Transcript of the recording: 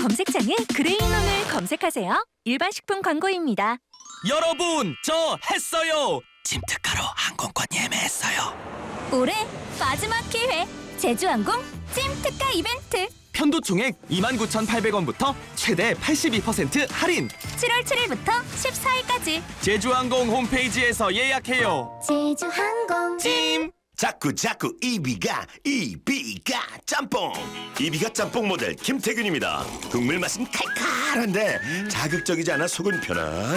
검색창에 그레인온을 검색하세요. 일반 식품 광고입니다. 여러분, 저 했어요. 찜특가로 항공권 예매했어요. 올해 마지막 기회 제주항공 찜특가 이벤트 편도 총액 29,800원부터 최대 82% 할인. 7월 7일부터 14일까지 제주항공 홈페이지에서 예약해요. 제주항공 찜! 자꾸 이비가 짬뽕. 이비가 짬뽕 모델 김태균입니다. 국물 맛은 칼칼한데 자극적이지 않아 속은 편안